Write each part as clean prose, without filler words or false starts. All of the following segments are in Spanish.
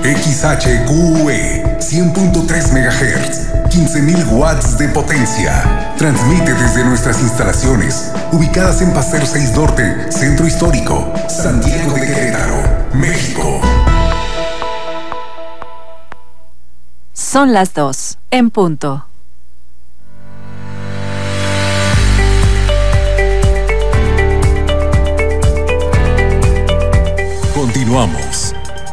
XHQE 100.3 MHz, 15.000 watts de potencia. Transmite desde nuestras instalaciones, ubicadas en Paseo 6 Norte, Centro Histórico, Santiago de Querétaro, México. Son las 2, en punto. Continuamos.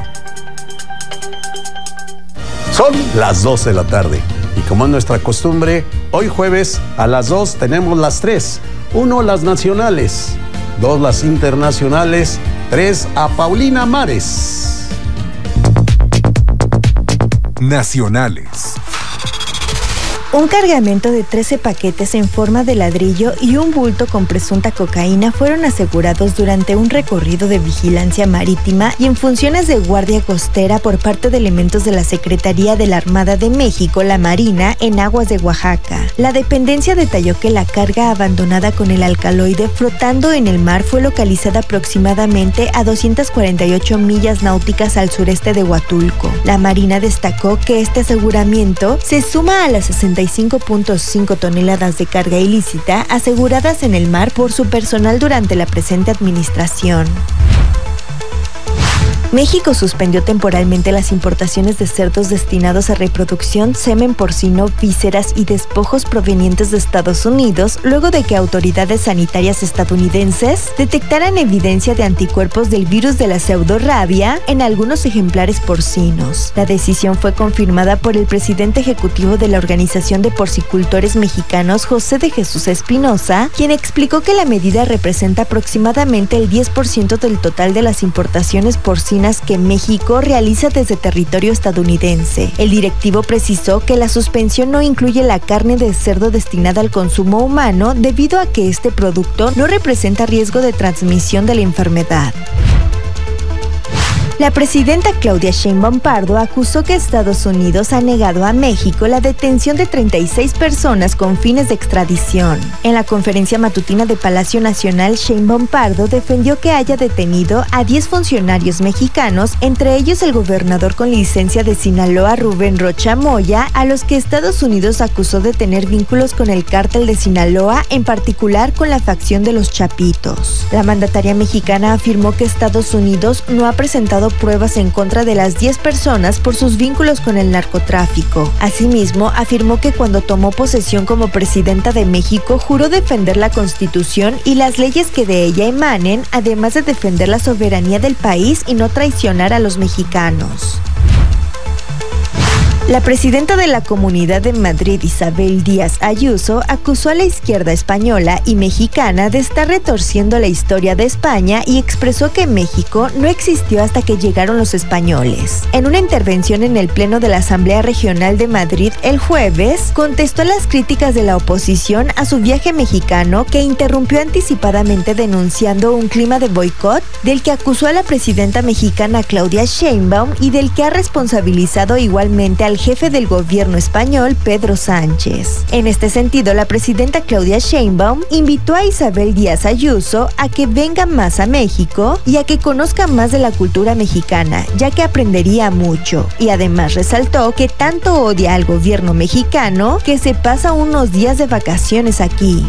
Son las 2 de la tarde y como es nuestra costumbre, hoy jueves a las 2 tenemos las 3. 1, las nacionales. 2, las internacionales. 3, a Paulina Mares. Nacionales. Un cargamento de 13 paquetes en forma de ladrillo y un bulto con presunta cocaína fueron asegurados durante un recorrido de vigilancia marítima y en funciones de guardia costera por parte de elementos de la Secretaría de la Armada de México, la Marina, en aguas de Oaxaca. La dependencia detalló que la carga abandonada con el alcaloide flotando en el mar fue localizada aproximadamente a 248 millas náuticas al sureste de Huatulco. La Marina destacó que este aseguramiento se suma a las 65.5 toneladas de carga ilícita aseguradas en el mar por su personal durante la presente administración. México suspendió temporalmente las importaciones de cerdos destinados a reproducción, semen porcino, vísceras y despojos provenientes de Estados Unidos, luego de que autoridades sanitarias estadounidenses detectaran evidencia de anticuerpos del virus de la pseudorrabia en algunos ejemplares porcinos. La decisión fue confirmada por el presidente ejecutivo de la Organización de Porcicultores Mexicanos, José de Jesús Espinosa, quien explicó que la medida representa aproximadamente el 10% del total de las importaciones porcinas que México realiza desde territorio estadounidense. El directivo precisó que la suspensión no incluye la carne de cerdo destinada al consumo humano debido a que este producto no representa riesgo de transmisión de la enfermedad. La presidenta Claudia Sheinbaum Pardo acusó que Estados Unidos ha negado a México la detención de 36 personas con fines de extradición. En la conferencia matutina de Palacio Nacional, Sheinbaum Pardo defendió que haya detenido a 10 funcionarios mexicanos, entre ellos el gobernador con licencia de Sinaloa, Rubén Rocha Moya, a los que Estados Unidos acusó de tener vínculos con el cártel de Sinaloa, en particular con la facción de los Chapitos. La mandataria mexicana afirmó que Estados Unidos no ha presentado pruebas en contra de las 10 personas por sus vínculos con el narcotráfico. Asimismo, afirmó que cuando tomó posesión como presidenta de México, juró defender la Constitución y las leyes que de ella emanen, además de defender la soberanía del país y no traicionar a los mexicanos. La presidenta de la Comunidad de Madrid, Isabel Díaz Ayuso, acusó a la izquierda española y mexicana de estar retorciendo la historia de España y expresó que México no existió hasta que llegaron los españoles. En una intervención en el Pleno de la Asamblea Regional de Madrid el jueves, contestó las críticas de la oposición a su viaje mexicano, que interrumpió anticipadamente denunciando un clima de boicot del que acusó a la presidenta mexicana Claudia Sheinbaum y del que ha responsabilizado igualmente al jefe del gobierno español, Pedro Sánchez. En este sentido, la presidenta Claudia Sheinbaum invitó a Isabel Díaz Ayuso a que venga más a México y a que conozca más de la cultura mexicana, ya que aprendería mucho. Y además resaltó que tanto odia al gobierno mexicano que se pasa unos días de vacaciones aquí.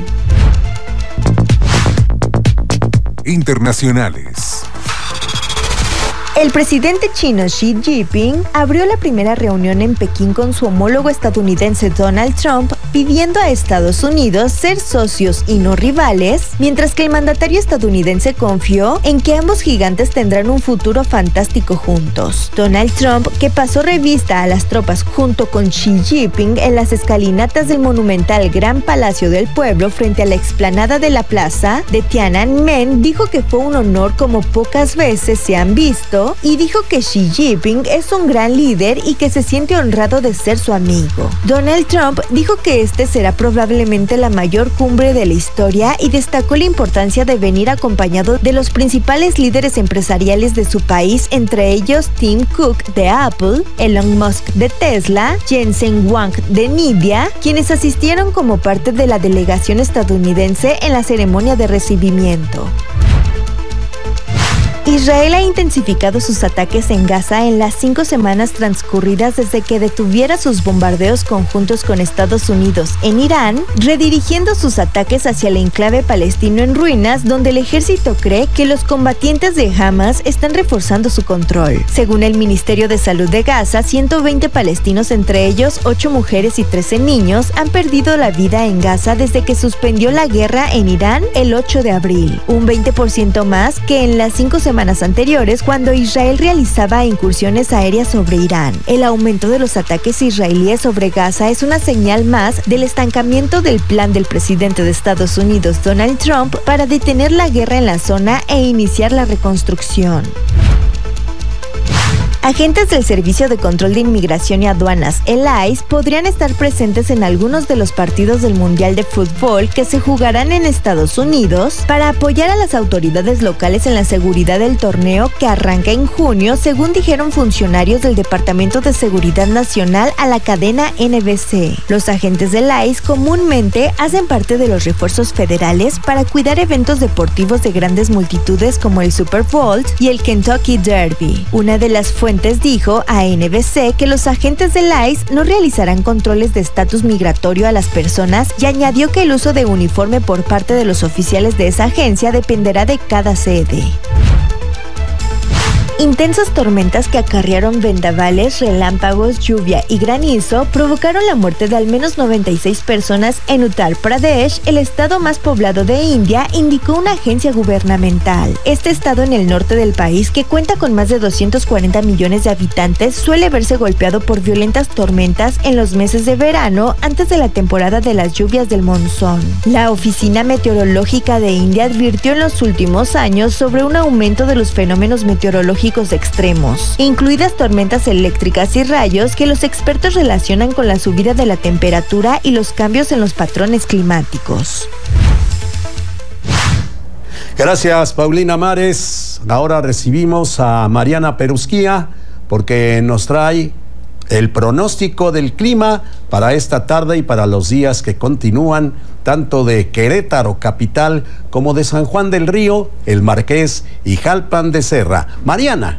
Internacionales. El presidente chino Xi Jinping abrió la primera reunión en Pekín con su homólogo estadounidense Donald Trump, pidiendo a Estados Unidos ser socios y no rivales, mientras que el mandatario estadounidense confió en que ambos gigantes tendrán un futuro fantástico juntos. Donald Trump, que pasó revista a las tropas junto con Xi Jinping en las escalinatas del monumental Gran Palacio del Pueblo frente a la explanada de la plaza de Tiananmen, dijo que fue un honor como pocas veces se han visto y dijo que Xi Jinping es un gran líder y que se siente honrado de ser su amigo. Donald Trump dijo que este será probablemente la mayor cumbre de la historia y destacó la importancia de venir acompañado de los principales líderes empresariales de su país, entre ellos Tim Cook de Apple, Elon Musk de Tesla, Jensen Huang de Nvidia, quienes asistieron como parte de la delegación estadounidense en la ceremonia de recibimiento. Israel ha intensificado sus ataques en Gaza en las 5 semanas transcurridas desde que detuviera sus bombardeos conjuntos con Estados Unidos en Irán, redirigiendo sus ataques hacia el enclave palestino en ruinas, donde el ejército cree que los combatientes de Hamas están reforzando su control. Según el Ministerio de Salud de Gaza, 120 palestinos, entre ellos 8 mujeres y 13 niños, han perdido la vida en Gaza desde que suspendió la guerra en Irán el 8 de abril, un 20% más que en las 5 semanas anteriores, cuando Israel realizaba incursiones aéreas sobre Irán. El aumento de los ataques israelíes sobre Gaza es una señal más del estancamiento del plan del presidente de Estados Unidos, Donald Trump, para detener la guerra en la zona e iniciar la reconstrucción. Agentes del Servicio de Control de Inmigración y Aduanas, el ICE, podrían estar presentes en algunos de los partidos del Mundial de Fútbol que se jugarán en Estados Unidos para apoyar a las autoridades locales en la seguridad del torneo que arranca en junio, según dijeron funcionarios del Departamento de Seguridad Nacional a la cadena NBC. Los agentes del ICE comúnmente hacen parte de los refuerzos federales para cuidar eventos deportivos de grandes multitudes como el Super Bowl y el Kentucky Derby. Una de las fuentes dijo a NBC que los agentes del ICE no realizarán controles de estatus migratorio a las personas y añadió que el uso de uniforme por parte de los oficiales de esa agencia dependerá de cada sede. Intensas tormentas que acarrearon vendavales, relámpagos, lluvia y granizo provocaron la muerte de al menos 96 personas en Uttar Pradesh, el estado más poblado de India, indicó una agencia gubernamental. Este estado en el norte del país, que cuenta con más de 240 millones de habitantes, suele verse golpeado por violentas tormentas en los meses de verano antes de la temporada de las lluvias del monzón. La Oficina Meteorológica de India advirtió en los últimos años sobre un aumento de los fenómenos meteorológicos extremos, incluidas tormentas eléctricas y rayos, que los expertos relacionan con la subida de la temperatura y los cambios en los patrones climáticos. Gracias, Paulina Mares. Ahora recibimos a Mariana Perusquía porque nos trae el pronóstico del clima para esta tarde y para los días que continúan, tanto de Querétaro capital como de San Juan del Río, El Marqués y Jalpan de Serra. Mariana.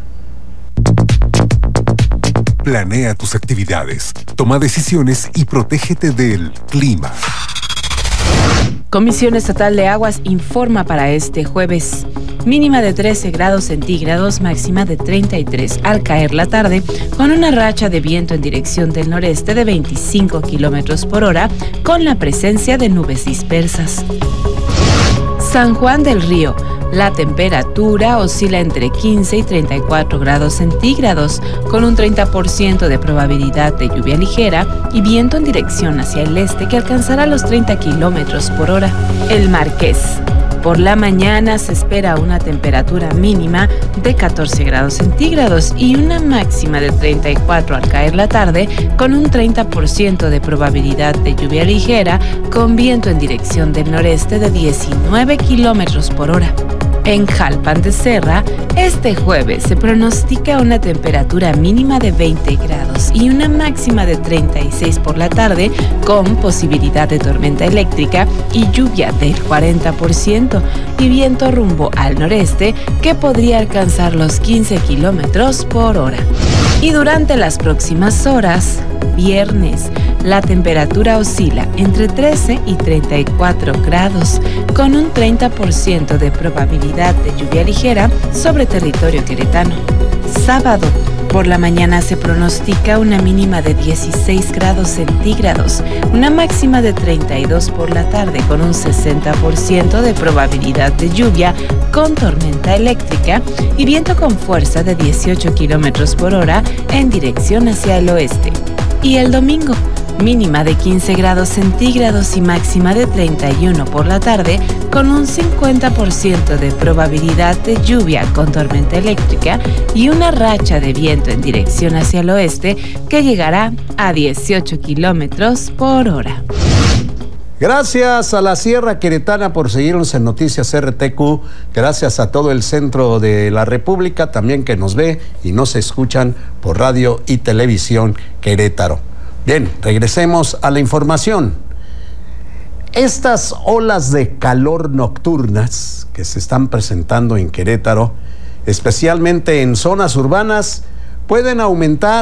Planea tus actividades, toma decisiones y protégete del clima. Comisión Estatal de Aguas informa para este jueves. Mínima de 13 grados centígrados, máxima de 33 al caer la tarde, con una racha de viento en dirección del noreste de 25 kilómetros por hora, con la presencia de nubes dispersas. San Juan del Río. La temperatura oscila entre 15 y 34 grados centígrados, con un 30% de probabilidad de lluvia ligera y viento en dirección hacia el este que alcanzará los 30 kilómetros por hora. El Marqués. Por la mañana se espera una temperatura mínima de 14 grados centígrados y una máxima de 34 al caer la tarde, con un 30% de probabilidad de lluvia ligera, con viento en dirección del noreste de 19 kilómetros por hora. En Jalpan de Serra, este jueves se pronostica una temperatura mínima de 20 grados y una máxima de 36 por la tarde, con posibilidad de tormenta eléctrica y lluvia del 40% y viento rumbo al noreste que podría alcanzar los 15 kilómetros por hora. Y durante las próximas horas, viernes, la temperatura oscila entre 13 y 34 grados, con un 30% de probabilidad de lluvia ligera sobre territorio queretano. Sábado, por la mañana se pronostica una mínima de 16 grados centígrados, una máxima de 32 por la tarde, con un 60% de probabilidad de lluvia, con tormenta eléctrica y viento con fuerza de 18 kilómetros por hora en dirección hacia el oeste. Y el domingo, mínima de 15 grados centígrados y máxima de 31 por la tarde, con un 50% de probabilidad de lluvia con tormenta eléctrica y una racha de viento en dirección hacia el oeste que llegará a 18 kilómetros por hora. Gracias a la Sierra Queretana por seguirnos en Noticias RTQ. Gracias a todo el centro de la República también que nos ve y nos escuchan por radio y televisión Querétaro. Bien, regresemos a la información. Estas olas de calor nocturnas que se están presentando en Querétaro especialmente en zonas urbanas, pueden aumentar